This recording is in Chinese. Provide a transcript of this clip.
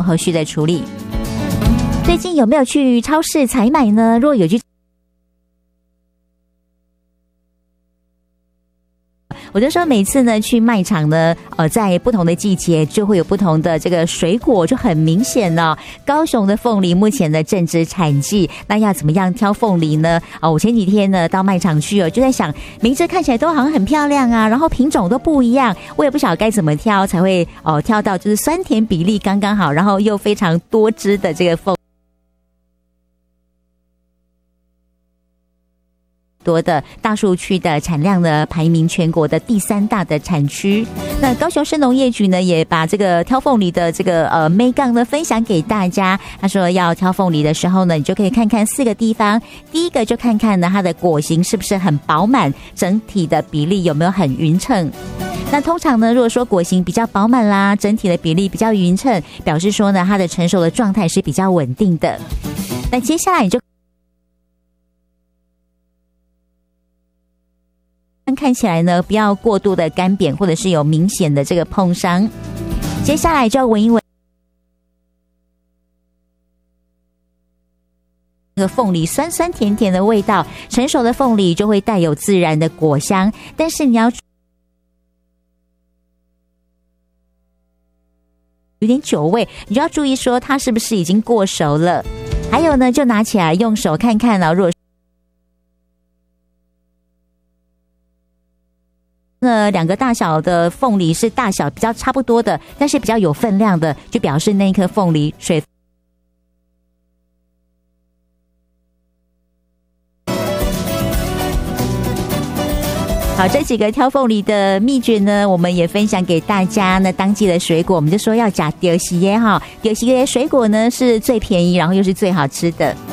后续的处理。最近有没有去超市采买呢？若有去，我就说每次呢去卖场呢，在不同的季节就会有不同的这个水果，就很明显了。高雄的凤梨目前呢正值产季，那要怎么样挑凤梨呢？我前几天呢到卖场去就在想，每一只看起来都好像很漂亮啊，然后品种都不一样，我也不晓得该怎么挑才会挑到就是酸甜比例刚刚好，然后又非常多汁的这个凤。多的大树区的产量呢排名全国的第3大的产区。那高雄市农业局呢也把这个挑凤梨的这个妹杠呢分享给大家。他说要挑凤梨的时候呢，你就可以看看4个地方。第一个就看看呢它的果形是不是很饱满，整体的比例有没有很匀称。那通常呢，如果说果形比较饱满啦，整体的比例比较匀称，表示说呢它的成熟的状态是比较稳定的。那接下来你就看起来呢不要过度的干扁，或者是有明显的这个碰伤。接下来就要闻一闻那个凤梨酸酸甜甜的味道，成熟的凤梨就会带有自然的果香，但是你要有点酒味，你就要注意说它是不是已经过熟了。还有呢，就拿起来用手看看如果那2个大小的凤梨是大小比较差不多的，但是比较有分量的，就表示那一颗凤梨水好。这几个挑凤梨的秘诀呢，我们也分享给大家。那当季的水果，我们就说要加丢西耶哈，丢西耶水果呢是最便宜，然后又是最好吃的。